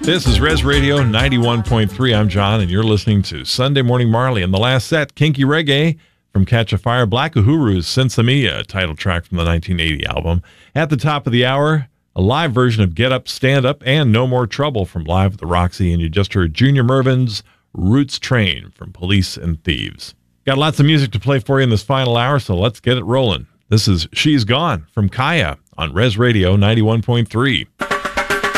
This is Res Radio 91.3. I'm John, and you're listening to Sunday Morning Marley. In the last set, Kinky Reggae from Catch a Fire, Black Uhuru's Sensimilla, title track from the 1980 album. At the top of the hour, a live version of Get Up, Stand Up, and No More Trouble from Live at the Roxy, and you just heard Junior Mervin's Roots Train from Police and Thieves. Got lots of music to play for you in this final hour, so let's get it rolling. This is She's Gone from Kaya on Res Radio 91.3.